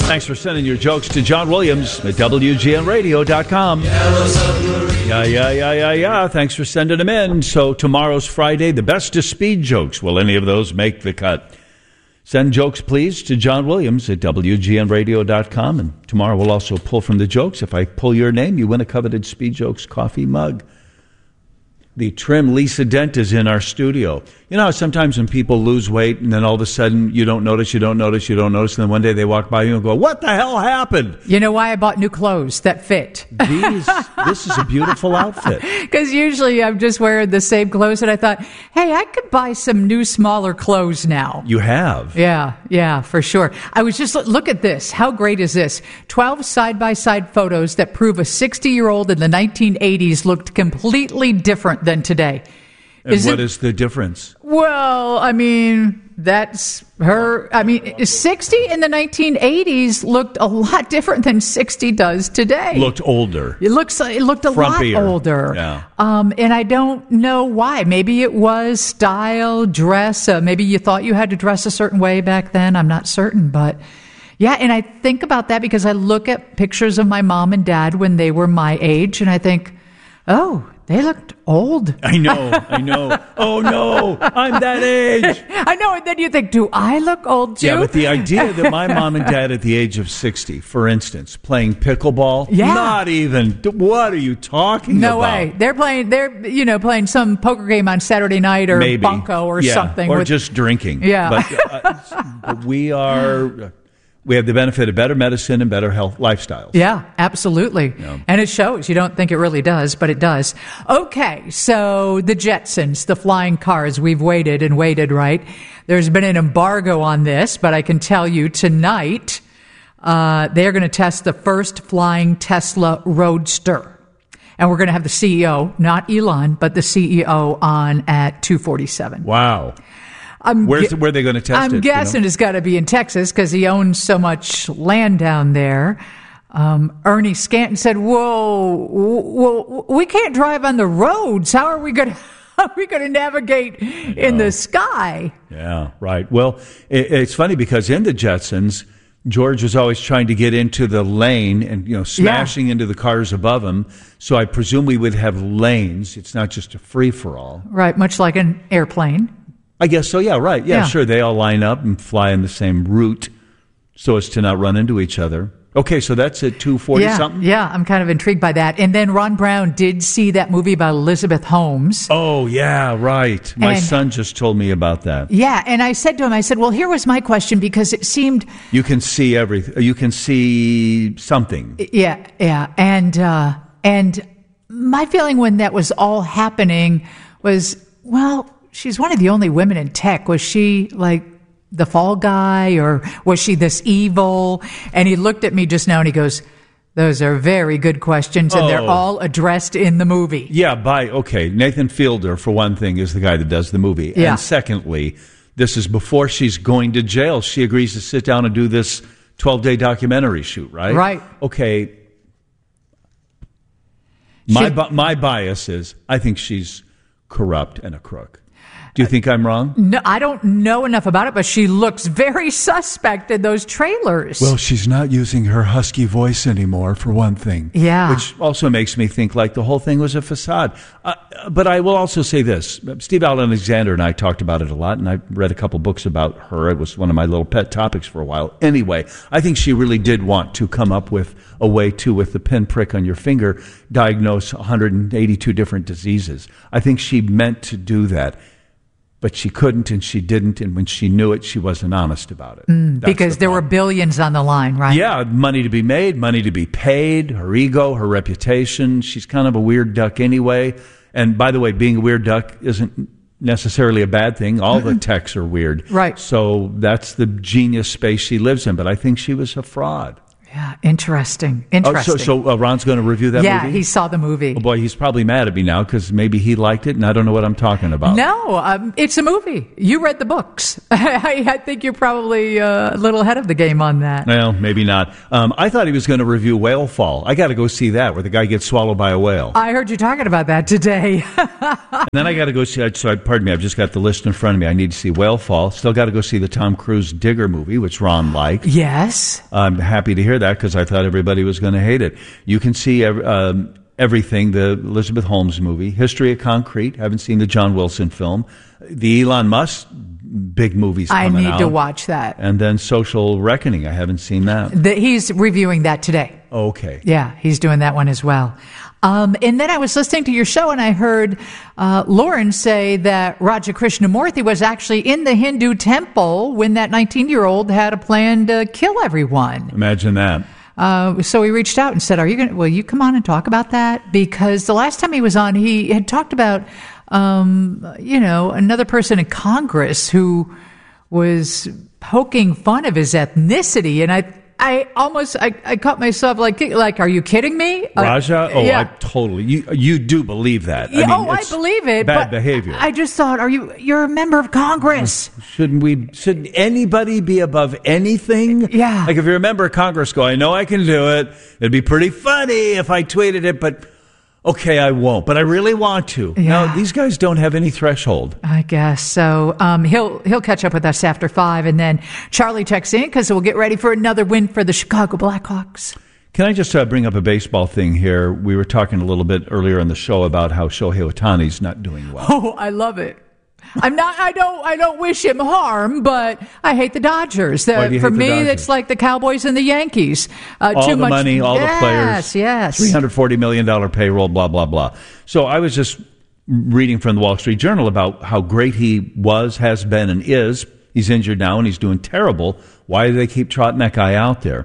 Thanks for sending your jokes to John Williams at WGNradio.com. Yeah. Thanks for sending them in. So tomorrow's Friday, the best of speed jokes. Will any of those make the cut? Send jokes, please, to John Williams at WGNradio.com. And tomorrow we'll also pull from the jokes. If I pull your name, you win a coveted Speed Jokes coffee mug. The trim Lisa Dent is in our studio. You know how sometimes when people lose weight and then all of a sudden you don't notice, and then one day they walk by you and go, what the hell happened? You know why I bought new clothes that fit? This is a beautiful outfit. Because usually I'm just wearing the same clothes, and I thought, hey, I could buy some new, smaller clothes now. You have? Yeah, for sure. I was just, look at this. How great is this? 12 side-by-side photos that prove a 60-year-old in the 1980s looked completely different than today. And what is the difference? Well, I mean, that's her. I mean, 60 in the 1980s looked a lot different than 60 does today. Looked older. It looked a Frumpier. lot older. Yeah. And I don't know why. Maybe it was style, dress. Maybe you thought you had to dress a certain way back then. I'm not certain, but yeah. And I think about that because I look at pictures of my mom and dad when they were my age, and I think, oh, they looked old. I know. Oh, no, I'm that age. I know, and then you think, do I look old, too? Yeah, but the idea that my mom and dad at the age of 60, for instance, playing pickleball, not even, what are you talking about? No way. They're playing some poker game on Saturday night or Maybe. bunco or something. Or just drinking. Yeah. But we have the benefit of better medicine and better health lifestyles. Yeah, absolutely. Yeah. And it shows. You don't think it really does, but it does. Okay, so the Jetsons, the flying cars, we've waited and waited, right? There's been an embargo on this, but I can tell you tonight they're going to test the first flying Tesla Roadster. And we're going to have the CEO, not Elon, but the CEO on at 2:47. Wow. Where are they going to test it? I'm guessing it's got to be in Texas because he owns so much land down there. Ernie Stanton said, whoa, we can't drive on the roads. How are we going to navigate in the sky? Yeah, right. Well, it's funny because in the Jetsons, George was always trying to get into the lane and, smashing into the cars above him. So I presume we would have lanes. It's not just a free-for-all. Right, much like an airplane. I guess so, yeah, right. Yeah, sure, they all line up and fly in the same route so as to not run into each other. Okay, so that's at 2:40-something? Yeah, I'm kind of intrigued by that. And then Ron Brown did see that movie about Elizabeth Holmes. Oh, yeah, right. My son just told me about that. Yeah, and I said to him, well, here was my question because it seemed... You can see everything. You can see something. Yeah. And my feeling when that was all happening was, well... She's one of the only women in tech. Was she like the fall guy or was she this evil? And he looked at me just now and he goes, those are very good questions and they're all addressed in the movie. Yeah, Nathan Fielder, for one thing, is the guy that does the movie. Yeah. And secondly, this is before she's going to jail. She agrees to sit down and do this 12-day documentary shoot, right? Right. Okay. My bias is I think she's corrupt and a crook. Do you think I'm wrong? No, I don't know enough about it, but she looks very suspect in those trailers. Well, she's not using her husky voice anymore, for one thing. Yeah. Which also makes me think like the whole thing was a facade. But I will also say this. Steve Alexander and I talked about it a lot, and I read a couple books about her. It was one of my little pet topics for a while. Anyway, I think she really did want to come up with a way to, with the pinprick on your finger, diagnose 182 different diseases. I think she meant to do that. But she couldn't and she didn't, and when she knew it, she wasn't honest about it. Because there were billions on the line, right? Yeah, money to be made, money to be paid, her ego, her reputation. She's kind of a weird duck anyway. And by the way, being a weird duck isn't necessarily a bad thing. All the techs are weird. Right. So that's the genius space she lives in. But I think she was a fraud. Yeah, interesting. So Ron's going to review that movie? Yeah, he saw the movie. Oh, boy, he's probably mad at me now because maybe he liked it and I don't know what I'm talking about. No, it's a movie. You read the books. I think you're probably a little ahead of the game on that. Well, maybe not. I thought he was going to review Whale Fall. I got to go see that, where the guy gets swallowed by a whale. I heard you talking about that today. And then I got to go see, pardon me, I've just got the list in front of me. I need to see Whale Fall. Still got to go see the Tom Cruise Digger movie, which Ron liked. Yes. I'm happy to hear that because I thought everybody was going to hate it. You can see everything, the Elizabeth Holmes movie, History of Concrete. Haven't seen the John Wilson film. The Elon Musk big movies coming out. I need to watch that. And then Social Reckoning. I haven't seen that. He's reviewing that today. Okay. Yeah, he's doing that one as well. And then I was listening to your show and I heard Lauren say that Raja Krishnamurthy was actually in the Hindu temple when that 19-year-old had a plan to kill everyone. Imagine that. So he reached out and said, will you come on and talk about that? Because the last time he was on, he had talked about, another person in Congress who was poking fun of his ethnicity. And I caught myself like, are you kidding me? Raja? Yeah. I totally. You do believe that. Yeah, I believe it. Bad behavior. I just thought, you're a member of Congress. Shouldn't anybody be above anything? Yeah. Like if you're a member of Congress, I know I can do it. It'd be pretty funny if I tweeted it, but okay, I won't. But I really want to. Yeah. No, these guys don't have any threshold. I guess so. He'll catch up with us after 5, and then Charlie checks in because we'll get ready for another win for the Chicago Blackhawks. Can I just bring up a baseball thing here? We were talking a little bit earlier in the show about how Shohei Ohtani's not doing well. Oh, I love it. I don't wish him harm, but I hate the Dodgers. Why do you for hate the me, Dodgers? It's like the Cowboys and the Yankees. All too the much money, all the players. Yes. $340 million payroll, blah, blah, blah. So I was just reading from the Wall Street Journal about how great he was, has been, and is. He's injured now, and he's doing terrible. Why do they keep trotting that guy out there?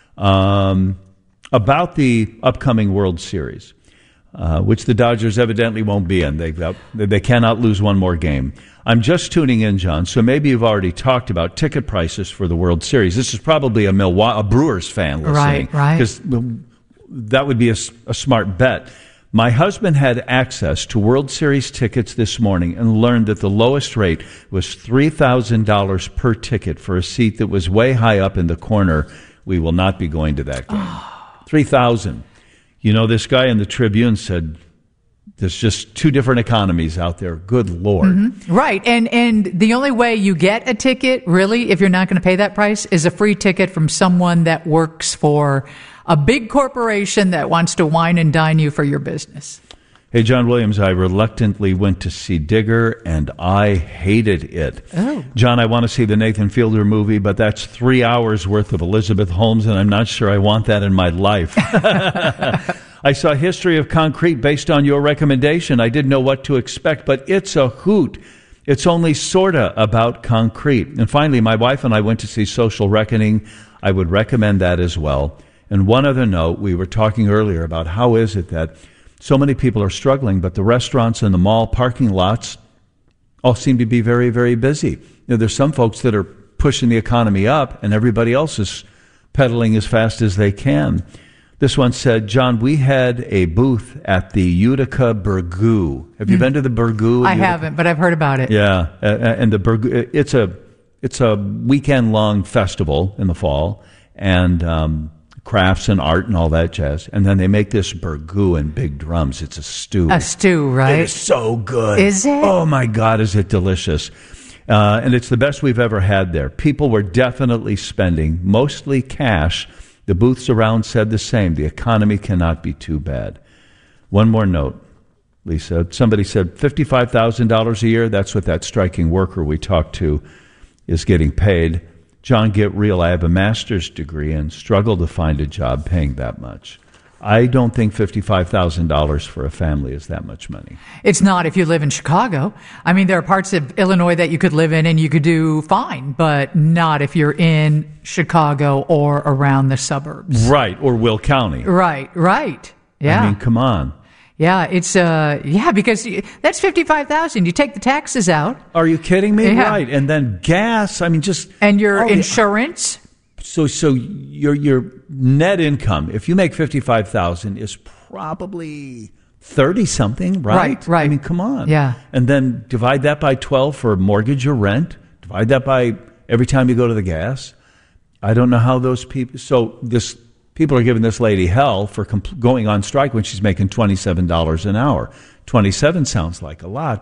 About the upcoming World Series. Which the Dodgers evidently won't be in. They cannot lose one more game. I'm just tuning in, John, so maybe you've already talked about ticket prices for the World Series. This is probably a Brewers fan listening. Right. Because that would be a smart bet. My husband had access to World Series tickets this morning and learned that the lowest rate was $3,000 per ticket for a seat that was way high up in the corner. We will not be going to that game. $3,000. This guy in the Tribune said there's just two different economies out there. Good Lord. Mm-hmm. Right. And the only way you get a ticket, really, if you're not going to pay that price, is a free ticket from someone that works for a big corporation that wants to wine and dine you for your business. Hey, John Williams, I reluctantly went to see Digger, and I hated it. Oh. John, I want to see the Nathan Fielder movie, but that's 3 hours worth of Elizabeth Holmes, and I'm not sure I want that in my life. I saw History of Concrete based on your recommendation. I didn't know what to expect, but it's a hoot. It's only sorta about concrete. And finally, my wife and I went to see Social Reckoning. I would recommend that as well. And one other note, we were talking earlier about how is it that so many people are struggling, but the restaurants and the mall parking lots all seem to be very, very busy. There's some folks that are pushing the economy up, and everybody else is pedaling as fast as they can. This one said, John, we had a booth at the Utica Burgoo. Have you been to the Burgoo? I haven't, but I've heard about it. Yeah, and the Burgoo, it's a weekend-long festival in the fall, and crafts and art and all that jazz. And then they make this burgoo in big drums. It's a stew. A stew, right? It is so good. Is it? Oh, my God, is it delicious. And it's the best we've ever had there. People were definitely spending, mostly cash. The booths around said the same. The economy cannot be too bad. One more note, Lisa. Somebody said $55,000 a year. That's what that striking worker we talked to is getting paid. John, get real. I have a master's degree and struggle to find a job paying that much. I don't think $55,000 for a family is that much money. It's not if you live in Chicago. I mean, there are parts of Illinois that you could live in and you could do fine, but not if you're in Chicago or around the suburbs. Right, or Will County. Right. Yeah. I mean, come on. Yeah, it's because that's $55,000. You take the taxes out. Are you kidding me? Yeah. Right, and then gas. I mean, just and your insurance. So your net income, if you make $55,000, is probably 30 something, right? Right. I mean, come on. Yeah. And then divide that by 12 for mortgage or rent. Divide that by every time you go to the gas. I don't know how those people. So people are giving this lady hell for going on strike when she's making $27 an hour. 27 sounds like a lot,